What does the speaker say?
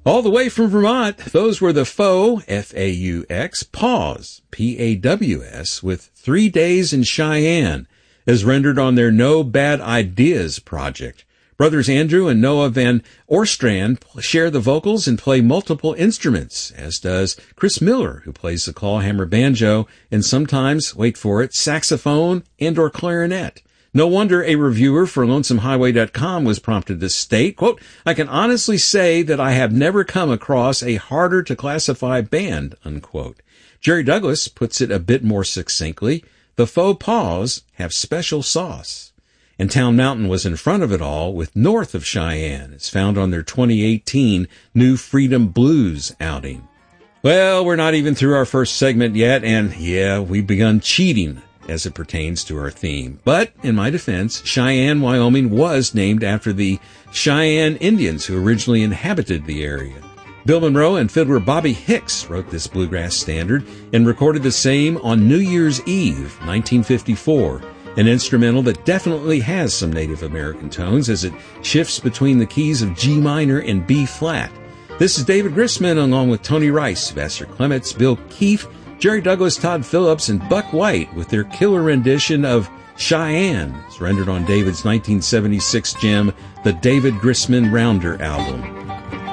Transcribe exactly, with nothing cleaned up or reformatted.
All the way from Vermont, those were the Faux, F A U X, Paws, P A W S, with Three Days in Cheyenne, as rendered on their No Bad Ideas project. Brothers Andrew and Noah Van Orstrand share the vocals and play multiple instruments, as does Chris Miller, who plays the clawhammer banjo and sometimes, wait for it, saxophone and or clarinet. No wonder a reviewer for Lonesome Highway dot com was prompted to state, quote, "I can honestly say that I have never come across a harder to classify band," unquote. Jerry Douglas puts it a bit more succinctly, "The Faux Paws have special sauce." And Town Mountain was in front of it all with North of Cheyenne. It's found on their twenty eighteen New Freedom Blues outing. Well, we're not even through our first segment yet, and yeah, we've begun cheating as it pertains to our theme. But, in my defense, Cheyenne, Wyoming was named after the Cheyenne Indians who originally inhabited the area. Bill Monroe and fiddler Bobby Hicks wrote this bluegrass standard and recorded the same on New Year's Eve, nineteen fifty-four, an instrumental that definitely has some Native American tones as it shifts between the keys of G minor and B flat. This is David Grisman along with Tony Rice, Vassar Clements, Bill Keefe, Jerry Douglas, Todd Phillips, and Buck White with their killer rendition of Cheyenne, rendered on David's nineteen seventy-six gem, the David Grisman Rounder album.